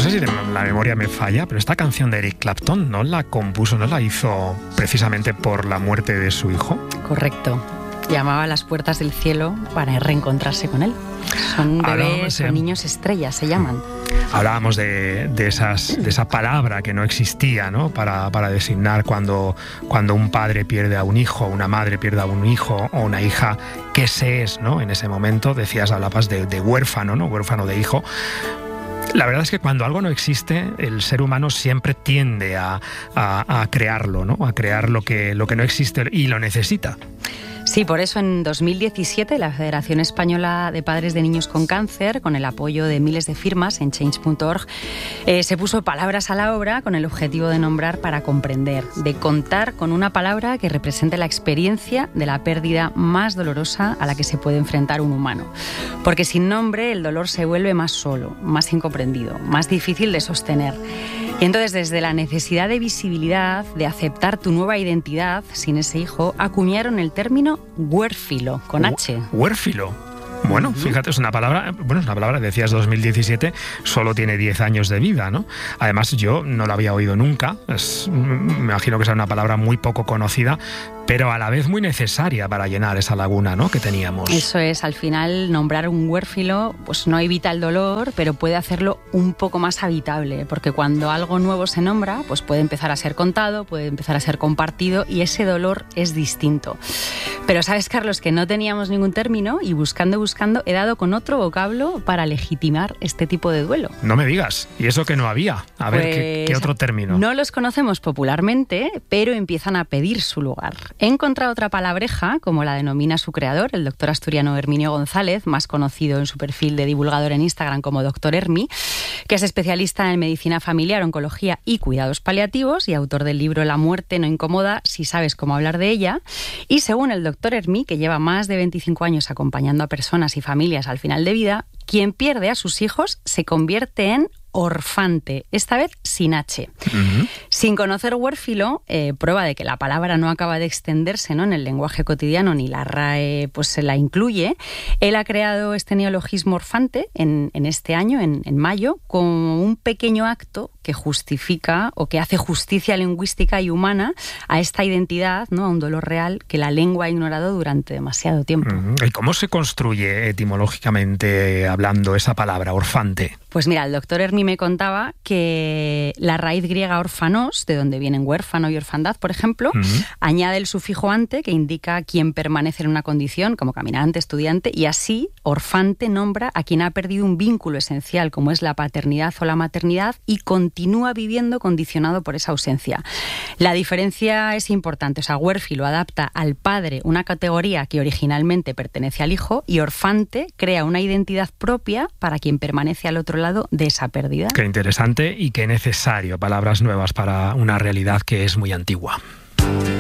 sé si la memoria me falla, pero esta canción de Eric Clapton no la compuso, no la hizo precisamente por la muerte de su hijo. Correcto. Llamaba a las puertas del cielo para reencontrarse con él. Son bebés o niños estrellas, se llaman. Hablábamos de esa palabra que no existía, ¿no? Para designar cuando un padre pierde a un hijo, una madre pierde a un hijo o una hija, ¿qué se es, no? En ese momento hablabas de huérfano, ¿no? Huérfano de hijo. La verdad es que cuando algo no existe, el ser humano siempre tiende a crearlo, ¿no? A crear lo que no existe y lo necesita. Sí, por eso en 2017 la Federación Española de Padres de Niños con Cáncer, con el apoyo de miles de firmas en change.org, se puso palabras a la obra con el objetivo de nombrar para comprender, de contar con una palabra que represente la experiencia de la pérdida más dolorosa a la que se puede enfrentar un humano. Porque sin nombre el dolor se vuelve más solo, más incomprendido, más difícil de sostener. Y entonces, desde la necesidad de visibilidad, de aceptar tu nueva identidad sin ese hijo, acuñaron el término huérfilo, con H. Huérfilo. Bueno, fíjate, es una palabra, decías 2017, solo tiene 10 años de vida, ¿no? Además, yo no la había oído nunca, me imagino que es una palabra muy poco conocida, pero a la vez muy necesaria para llenar esa laguna, ¿no?, que teníamos. Eso es, al final nombrar un huérfilo pues no evita el dolor, pero puede hacerlo un poco más habitable, porque cuando algo nuevo se nombra, pues puede empezar a ser contado, puede empezar a ser compartido y ese dolor es distinto. Pero sabes, Carlos, que no teníamos ningún término y buscando, he dado con otro vocablo para legitimar este tipo de duelo. No me digas, ¿y eso que no había? A ver, ¿qué otro término? No los conocemos popularmente, pero empiezan a pedir su lugar. He encontrado otra palabreja, como la denomina su creador, el doctor asturiano Herminio González, más conocido en su perfil de divulgador en Instagram como Dr. Hermi, que es especialista en medicina familiar, oncología y cuidados paliativos y autor del libro La muerte no incomoda si sabes cómo hablar de ella. Y según el doctor Hermi, que lleva más de 25 años acompañando a personas y familias al final de vida, quien pierde a sus hijos se convierte en orfante, esta vez sin H. Uh-huh. Sin conocer huérfilo, prueba de que la palabra no acaba de extenderse, ¿no?, en el lenguaje cotidiano, ni la RAE pues se la incluye. Él ha creado este neologismo orfante en este año, en mayo, como un pequeño acto que justifica o que hace justicia lingüística y humana a esta identidad, ¿no?, a un dolor real que la lengua ha ignorado durante demasiado tiempo. Uh-huh. ¿Y cómo se construye etimológicamente hablando esa palabra, orfante? Pues mira, el doctor Hermi me contaba que la raíz griega orfanos, de donde vienen huérfano y orfandad, por ejemplo, añade el sufijo ante, que indica quien permanece en una condición, como caminante, estudiante, y así orfante nombra a quien ha perdido un vínculo esencial, como es la paternidad o la maternidad, y continúa viviendo condicionado por esa ausencia. La diferencia es importante, o sea, huérfilo adapta al padre una categoría que originalmente pertenece al hijo, y orfante crea una identidad propia para quien permanece al otro lado de esa pérdida. Qué interesante y qué necesario, palabras nuevas para una realidad que es muy antigua.